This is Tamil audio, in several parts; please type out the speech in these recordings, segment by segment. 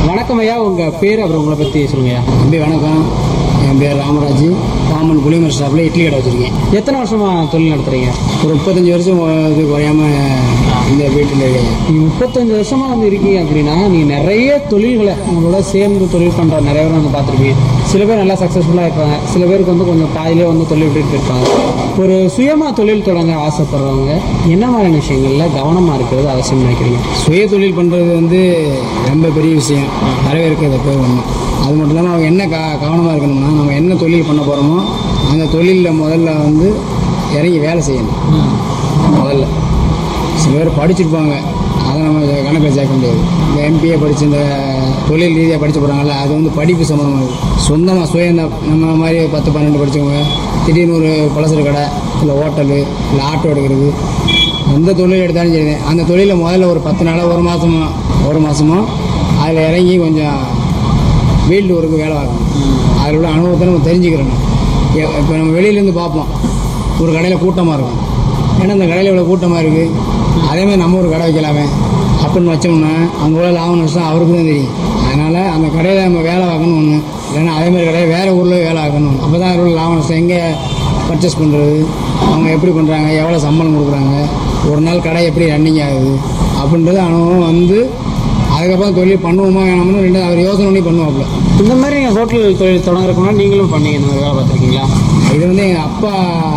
வணக்கம் ஐயா, உங்கள் பேர் அப்புறம் உங்களை பற்றி சொல்லுங்கய்யா. தம்பி வணக்கம், என் பேர் ராமராஜ். பாம்பன் புளிமர் ஸ்டாப்பில் இட்லி கடை வச்சுருக்கேன். எத்தனை வருஷமாக தொழில் நடத்துகிறீங்க? ஒரு 35 வருஷம் இது குறையாமல் இந்த வீட்டில் இருக்கேன். நீங்கள் 35 வருஷமாக வந்து இருக்கீங்க அப்படின்னா நீங்கள் நிறைய தொழில்களை உங்களோட சேர்ந்து தொழில் பண்ணுற நிறைய பேர் வந்து பார்த்துருப்பீங்க. சில பேர் நல்லா சக்ஸஸ்ஃபுல்லாக இருப்பாங்க, சில பேருக்கு வந்து கொஞ்சம் பாதிலே வந்து தொழில் விட்டுட்டு இருப்பாங்க. ஒரு சுயமாக தொழில் தொடங்க ஆசைப்படுறவங்க என்ன மாதிரியான விஷயங்களில் கவனமாக இருக்கிறது அவசியம் நினைக்கிறீங்க? சுய தொழில் பண்ணுறது வந்து ரொம்ப பெரிய விஷயம், வரவேற்கிறது பேர் ஒன்று. அது மட்டும் இல்லாமல் அவங்க என்ன கவனமாக இருக்கணும்னா, நம்ம என்ன தொழில் பண்ண போகிறோமோ அந்த தொழிலில் முதல்ல வந்து இறங்கி வேலை செய்யணும். முதல்ல சில பேர் படிச்சிருப்பாங்க, அதை நம்ம கணக்கில் சேர்க்க முடியாது. இந்த எம்பிஏ படித்து இந்த தொழில் ரீதியாக படித்து போகிறாங்கல்ல, அது வந்து படிப்பு சம்மந்தமாக. சொந்தமாக நம்ம மாதிரி 10-12 படித்தவங்க திடீர்னு ஒரு பலசர கடை இல்லை ஹோட்டலு இல்லை ஆட்டோ எடுக்கிறது, எந்த தொழில் எடுத்தாலும் சரி, அந்த தொழிலில் முதல்ல ஒரு 10 நாளோ ஒரு மாதமோ அதில் இறங்கி கொஞ்சம் ஃபீல்டு ஒர்க்கு வேலை ஆகணும். அதில் உள்ள அனுபவத்தை நம்ம தெரிஞ்சுக்கிறோம். இப்போ நம்ம வெளியிலேருந்து பார்ப்போம், ஒரு கடையில் கூட்டமாக இருக்கும், ஏன்னா அந்த கடையில் இவ்வளோ கூட்டமாக இருக்குது, அதேமாதிரி நம்ம ஒரு கடை வைக்கலாமே அப்படின்னு வச்சோம்னா அங்கே உள்ள லாபம் நஷ்டம் அவருக்கு தான் தெரியும். அதனால் அந்த கடையில் நம்ம வேலை ஆகணும் ஒன்று, இல்லைன்னா அதேமாதிரி கடையில் வேறு ஊரில் வேலை ஆகணும். அப்போ தான் அதில் உள்ள லாபம் நஷ்டம், எங்கே பர்ச்சேஸ் பண்ணுறது, அவங்க எப்படி பண்ணுறாங்க, எவ்வளோ சம்பளம் கொடுக்குறாங்க, ஒரு நாள் கடை எப்படி ரன்னிங் ஆகுது அப்படின்றது அனுபவம் வந்து அதுக்கப்புறம் தொழில் பண்ணுவோமா வேணாம்னு ரெண்டு அவர் யோசனை பண்ணி பண்ணுவாப்புல. இந்த மாதிரி நீங்கள் ஹோட்டல் தொழில் தொடங்குறதுக்குனா நீங்களும் பண்ணீங்க, இந்த மாதிரி வேலை பார்த்துருக்கீங்களா? இது வந்து எங்கள் அப்பா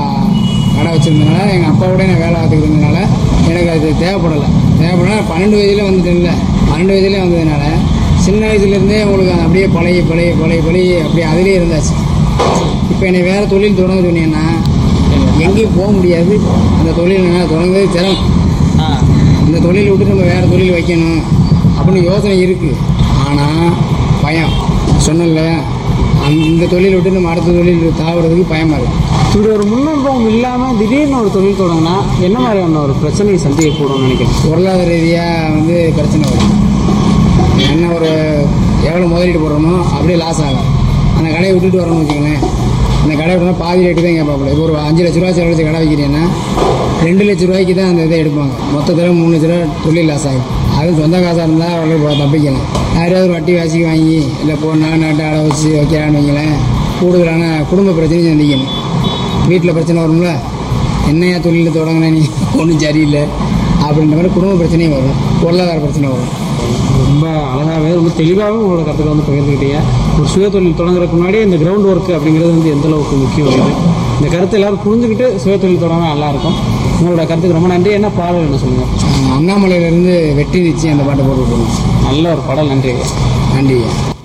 கடை வச்சுருந்ததுனால, எங்கள் அப்பாவோட நான் வேலை பார்த்துக்கிறதுனால எனக்கு அது தேவைப்படலை. 12 வயதில் வந்துட்டேன்ல, 12 வயதிலே வந்ததுனால சின்ன வயசுலேருந்தே உங்களுக்கு அப்படியே பழைய அப்படியே அதிலே இருந்தாச்சு. இப்போ என்னை வேறு தொழில் தொடங்க சொன்னீங்கன்னா எங்கேயும் போக முடியாது. அந்த தொழில் என்ன தொடங்குறது திறமை. இந்த தொழில் விட்டு நம்ம வேறு தொழில் வைக்கணும் அப்படின்னு யோசனை இருக்குது. ஆனால் பயம் சொன்னல, அந்த தொழில் விட்டு நம்ம அடுத்த தொழில் தாவறதுக்கு பயமாக இருக்குது. இப்படி ஒரு முன்னனுபவம் இல்லாமல் திடீர்னு ஒரு தொழில் தொடங்கினா என்ன மாதிரியான ஒரு பிரச்சனையை சந்திக்கக்கூடும்னு நினைக்கிறேன்? பொருளாதார ரீதியாக வந்து பிரச்சனை வரும். என்ன ஒரு எவ்வளோ முதலீடு போடுறோமோ அப்படியே லாஸ் ஆகும். அந்த கடையை விட்டுட்டு வரணும்னு வச்சுக்கோங்களேன், அந்த கடை விட்டோம்னா பாதி ரேட்டு தான் கேட்பாப்புல. இப்போ ஒரு 5 லட்ச ரூபா செலவழிச்சு கடை வைக்கிறீங்கன்னா 2 லட்ச ரூபாய்க்கு தான் அந்த இதை எடுப்பாங்க. மொத்தத்தில் 3 லட்ச ரூபா தொழில் லாஸ் ஆகும். அதுவும் சொந்த காசாக இருந்தால் அவ்வளோ தப்பிக்கலாம். யாராவது ஒரு வட்டி வாசிக்கு வாங்கி இல்லை நாட்டை அடை வச்சு வைக்கிறான்னு வைங்களேன், கூடுதலான குடும்ப பிரச்சனையும் சந்திக்கணும். வீட்டில் பிரச்சனை வரும்ல, என்னையா தொழில் தொடங்கினா நீ ஒன்றும் சரியில்லை அப்படின்ற மாதிரி குடும்ப பிரச்சனையும் வரும், பொருளாதார பிரச்சனை வரும். ரொம்ப அழகாகவே ரொம்ப தெளிவாகவும் உங்களோட கருத்துக்களை வந்து பகிர்ந்துக்கிட்டீங்க. ஒரு சுய தொழில் தொடங்குறதுக்கு முன்னாடியே இந்த கிரவுண்ட் ஒர்க் அப்படிங்கிறது வந்து எந்த அளவுக்கு முக்கியம் இருக்குது, இந்த கருத்தை எல்லாரும் புரிஞ்சுக்கிட்டு சுய தொழில் தொடங்க நல்லாயிருக்கும். உங்களோட கருத்துக்கு ரொம்ப நன்றி. என்ன பாடல் என்ன சொல்லுங்கள்? அண்ணாமலையிலேருந்து வெற்றி நிச்சயம் அந்த பாட்டை போட்டு விட்டுருங்க. நல்ல ஒரு பாடல். நன்றி. நன்றி.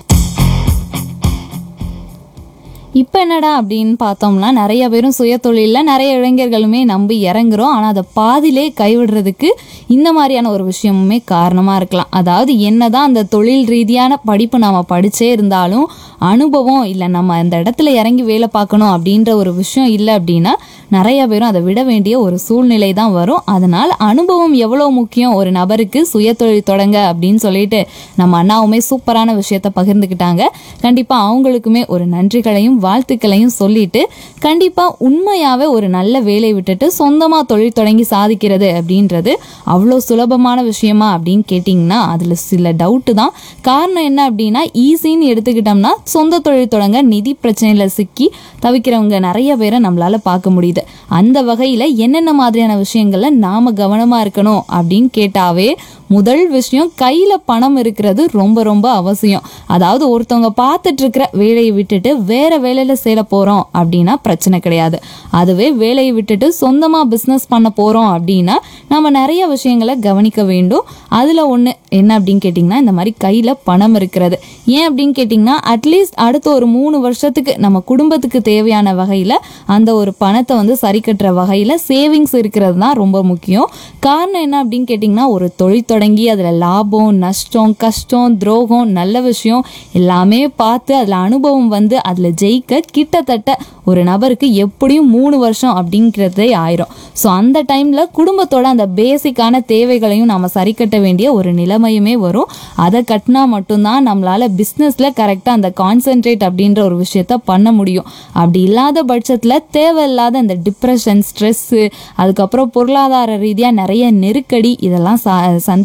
இப்போ என்னடா அப்படின்னு பார்த்தோம்னா, நிறைய பேரும் சுயதொழிலில் நிறைய இளைஞர்களுமே நம்பி இறங்குறோம். ஆனால் அதை பாதியிலே கைவிடுறதுக்கு இந்த மாதிரியான ஒரு விஷயமுமே காரணமாக இருக்கலாம். அதாவது என்னதான் அந்த தொழில் ரீதியான படிப்பு நாம் படித்தே இருந்தாலும் அனுபவம் இல்லை, நம்ம அந்த இடத்துல இறங்கி வேலை பார்க்கணும் அப்படின்ற ஒரு விஷயம் இல்லை அப்படின்னா நிறைய பேரும் அதை விட வேண்டிய ஒரு சூழ்நிலை தான் வரும். அதனால் அனுபவம் எவ்வளோ முக்கியம் ஒரு நபருக்கு சுயதொழில் தொடங்க அப்படின்னு சொல்லிட்டு நம்ம அண்ணாவுமே சூப்பரான விஷயத்த பகிர்ந்துக்கிட்டாங்க. கண்டிப்பாக அவங்களுக்குமே ஒரு நன்றிகளையும் வாழ்த்துக்களையும் சொல்லிட்டு, கண்டிப்பாக உண்மையாகவே ஒரு நல்ல வேலையை விட்டுட்டு சொந்தமாக தொழில் தொடங்கி சாதிக்கிறது அப்படின்றது அவ்வளோ சுலபமான விஷயமா அப்படின்னு கேட்டிங்கன்னா அதில் சில டவுட்டு தான். காரணம் என்ன அப்படின்னா, ஈஸின்னு எடுத்துக்கிட்டோம்னா சொந்த தொழில் தொடங்க நிதி பிரச்சனையில் சிக்கி தவிக்கிறவங்க நிறைய பேரை நம்மளால் பார்க்க முடியுது. அந்த வகையில் என்னென்ன மாதிரியான விஷயங்கள்ல நாம் கவனமாக இருக்கணும் அப்படின்னு கேட்டாவே முதல் விஷயம், கையில் பணம் இருக்கிறது ரொம்ப ரொம்ப அவசியம். அதாவது ஒருத்தவங்க பார்த்துட்டு இருக்கிற வேலையை விட்டுட்டு வேற வேலையில் சேர போகிறோம் அப்படின்னா பிரச்சனை கிடையாது. அதுவே வேலையை விட்டுட்டு சொந்தமாக பிஸ்னஸ் பண்ண போகிறோம் அப்படின்னா நம்ம நிறைய விஷயங்களை கவனிக்க வேண்டும். அதில் ஒன்று என்ன அப்படின்னு கேட்டிங்கன்னா, இந்த மாதிரி கையில் பணம் இருக்கிறது. ஏன் அப்படின்னு கேட்டிங்கன்னா, அட்லீஸ்ட் அடுத்த ஒரு 3 வருஷத்துக்கு நம்ம குடும்பத்துக்கு தேவையான வகையில் அந்த ஒரு பணத்தை வந்து சரி கட்டுற வகையில் சேவிங்ஸ் இருக்கிறது தான் ரொம்ப முக்கியம். காரணம் என்ன அப்படின்னு கேட்டிங்கன்னா, ஒரு தொழில் தொடங்கி அதில் லாபம் நஷ்டம் கஷ்டம் துரோகம் நல்ல விஷயம் எல்லாமே பார்த்து அதில் அனுபவம் வந்து அதில் ஜெயிக்க கிட்டத்தட்ட ஒரு நபருக்கு எப்படியும் 3 வருஷம் அப்படிங்கிறதே ஆயிரும். ஸோ அந்த டைமில் குடும்பத்தோட அந்த பேசிக்கான தேவைகளையும் நாம் சரி கட்ட வேண்டிய ஒரு நிலைமையுமே வரும். அதை கட்டினா மட்டும்தான் நம்மளால் பிஸ்னஸில் கரெக்டாக அந்த கான்சென்ட்ரேட் அப்படின்ற ஒரு விஷயத்த பண்ண முடியும். அப்படி இல்லாத பட்சத்தில் தேவையில்லாத இந்த டிப்ரெஷன் ஸ்ட்ரெஸ்ஸு அதுக்கப்புறம் பொருளாதார ரீதியாக நிறைய நெருக்கடி இதெல்லாம் சந்திக்க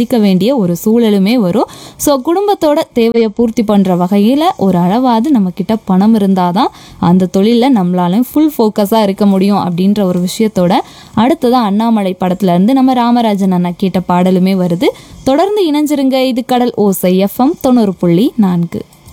சந்திக்க வேண்டிய ஒரு சூழலுமே வரும். ஸோ குடும்பத்தோட தேவையை பூர்த்தி பண்ணுற வகையில் ஒரு அளவாவது நம்மக்கிட்ட பணம் இருந்தால் தான் அந்த தொழிலில் நம்மளாலையும் ஃபுல் ஃபோக்கஸாக இருக்க முடியும் அப்படின்ற ஒரு விஷயத்தோட அடுத்ததான் அண்ணாமலை படத்துல இருந்து நம்ம ராமராஜன் அண்ணா கேட்ட பாடலுமே வருது. தொடர்ந்து இணைஞ்சிருங்க. இது கடல் ஓசை FM 90.4.